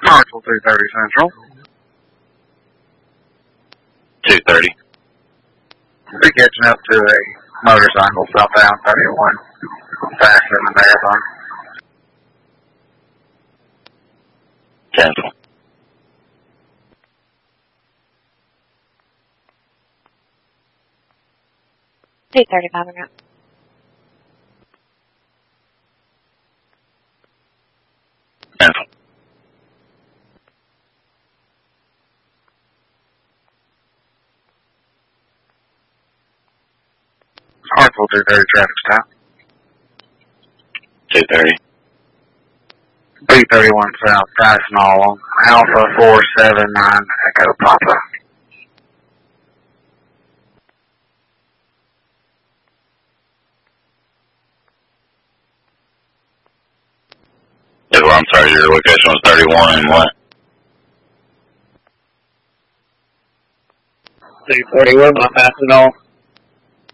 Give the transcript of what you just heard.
Hartsville 330 Central. 230. Be catching up to a motorcycle southbound 31, faster than the Marathon. Cancel. State 35 and up. Cancel. Hartsville 230 traffic stop. 230. 331 South, Dyson Alpha 479 Echo Papa. Yeah, well, I'm sorry, your location was 31 and what? 341 by Fastenal.